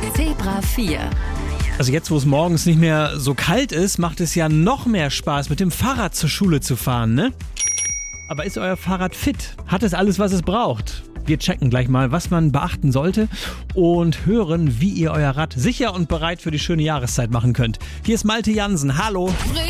Zebra 4. Also jetzt, wo es morgens nicht mehr so kalt ist, macht es ja noch mehr Spaß, mit dem Fahrrad zur Schule zu fahren, ne? Aber ist euer Fahrrad fit? Hat es alles, was es braucht? Wir checken gleich mal, was man beachten sollte und hören, wie ihr euer Rad sicher und bereit für die schöne Jahreszeit machen könnt. Hier ist Malte Jansen. Hallo!